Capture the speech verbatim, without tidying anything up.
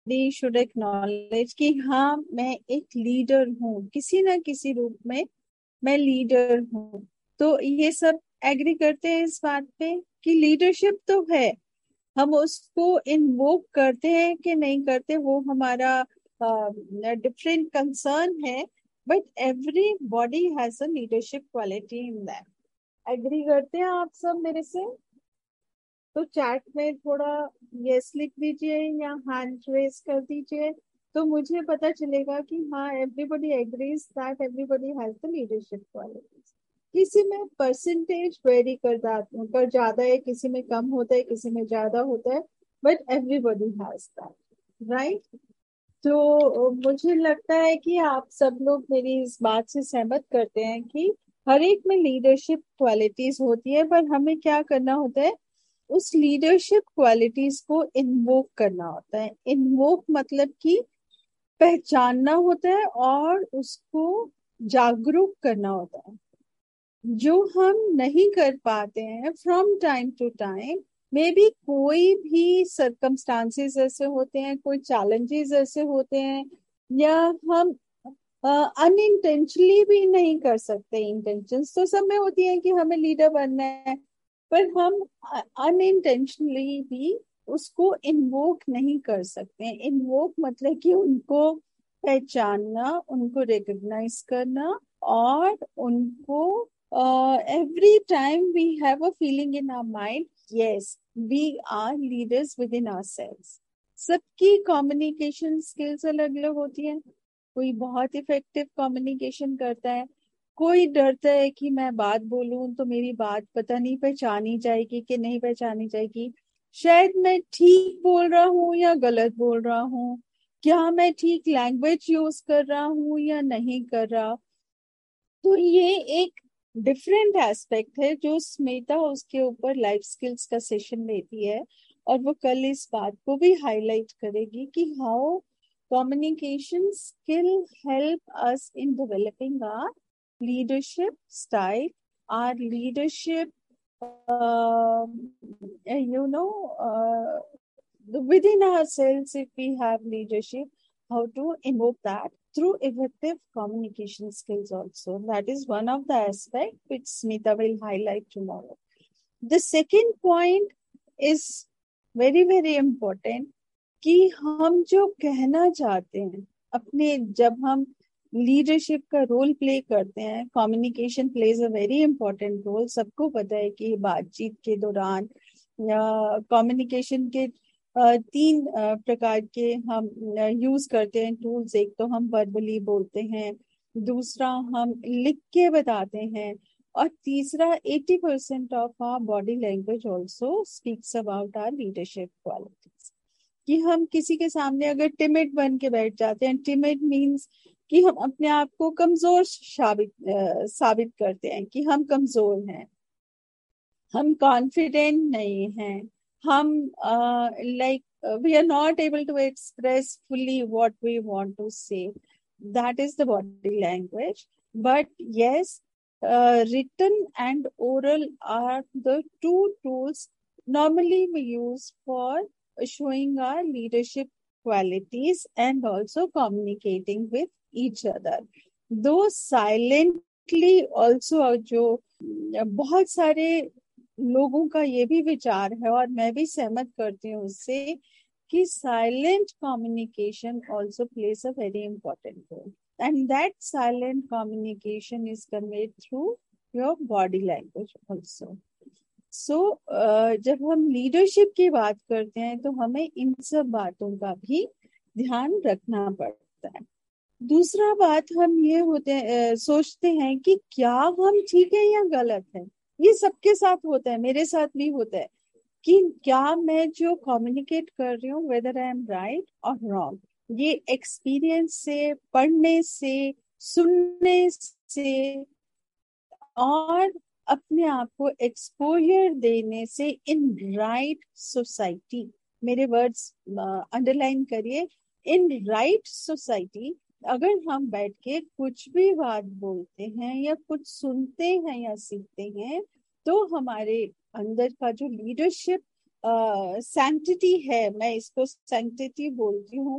everybody should acknowledge कि हाँ मैं एक लीडर हूँ, किसी ना किसी रूप में मैं लीडर हूँ। तो ये सब एग्री करते हैं इस बात पे कि लीडरशिप तो है, हम उसको इन्वोक करते हैं कि नहीं करते वो हमारा डिफरेंट कंसर्न है, but every body has a leadership quality in that. Agree करते हैं आप सब मेरे से? तो चैट में थोड़ा यस लिख दीजिए या हैंड रेज कर दीजिए, तो मुझे पता चलेगा कि हाँ everybody agrees that everybody has the leadership qualities. किसी में परसेंटेज वेरी कर जाता कर ज्यादा है, किसी में कम होता है, किसी में ज्यादा होता है, but everybody has that, right? तो मुझे लगता है कि आप सब लोग मेरी इस बात से सहमत करते हैं कि हर एक में लीडरशिप क्वालिटीज होती है, पर हमें क्या करना होता है, उस लीडरशिप क्वालिटीज को इन्वोक करना होता है। इन्वोक मतलब कि पहचानना होता है और उसको जागरूक करना होता है, जो हम नहीं कर पाते हैं from time to time. May be कोई भी सरकमस्टांसेस ऐसे होते हैं, कोई चैलेंजेस ऐसे होते हैं, या हम अनइंटेंशनली भी नहीं कर सकते। इंटेंशंस तो सब में होती है कि हमें लीडर बनना है, पर हम अनइंटेंशनली भी उसको इन्वोक नहीं कर सकते। इन्वोक मतलब कि उनको पहचानना, उनको रिकॉग्नाइज करना, और उनको every time we have a feeling in our mind, yes we are leaders with in ourselves. सबकी कम्युनिकेशन स्किल्स अलग अलग होती हैं। कोई बहुत इफेक्टिव कम्युनिकेशन करता है, कोई डरता है कि मैं बात बोलूं तो मेरी बात पता नहीं पहचानी जाएगी कि नहीं पहचानी जाएगी, शायद मैं ठीक बोल रहा हूँ या गलत बोल रहा हूँ, क्या मैं ठीक लैंग्वेज यूज कर रहा हूँ या नहीं कर रहा। तो ये एक डिफरेंट एस्पेक्ट है जो स्मिता उसके ऊपर लाइफ स्किल्स का सेशन लेती है, और वो कल इस बात को भी हाईलाइट करेगी कि how communication skill help us in developing our leadership style, our leadership, uh, you know, uh, within ourselves, if we have leadership, how to invoke that through effective communication skills also. That is one of the aspects which Smita will highlight tomorrow. The second point is very, very important कि हम जो कहना चाहते हैं अपने, जब हम leadership का रोल प्ले करते हैं, communication plays a very important role. सबको पता है कि बातचीत के दौरान कम्युनिकेशन के अ, तीन अ, प्रकार के हम यूज करते हैं टूल्स। एक तो हम वर्बली बोलते हैं, दूसरा हम लिख के बताते हैं, और तीसरा eighty percent of our body language also speaks about our leadership qualities. कि हम किसी के सामने अगर टिमिड बन के बैठ जाते हैं, टिमिड मीन्स कि हम अपने आप को कमजोर साबित साबित करते हैं कि हम कमजोर हैं, हम कॉन्फिडेंट नहीं हैं, हम like we are not able to express fully what we want to से। That is the body language. But yes, written and oral are the two tools normally we use for showing our leadership qualities and also communicating with each other. Though silently also, जो बहुत सारे लोगों का ये भी विचार है और मैं भी सहमत करती हूँ उससे, कि silent communication also plays a very important role, and that silent communication is conveyed through your body language also. So so, uh, जब हम लीडरशिप की बात करते हैं तो हमें इन सब बातों का भी ध्यान रखना पड़ता है। दूसरा बात, हम ये होते हैं, सोचते हैं कि क्या हम ठीक है या गलत है। ये सबके साथ होता है, मेरे साथ भी होता है कि क्या मैं जो कम्युनिकेट कर रही हूँ वेदर आई एम राइट और रॉन्ग। ये एक्सपीरियंस से, पढ़ने से, सुनने से और अपने आप को एक्सपोजर देने से इन राइट सोसाइटी, मेरे वर्ड्स अंडरलाइन करिए, इन राइट सोसाइटी अगर हम बैठ के कुछ भी बात बोलते हैं या कुछ सुनते हैं या सीखते हैं, तो हमारे अंदर का जो लीडरशिप सैंक्टिटी है, मैं इसको सैंक्टिटी बोलती हूँ,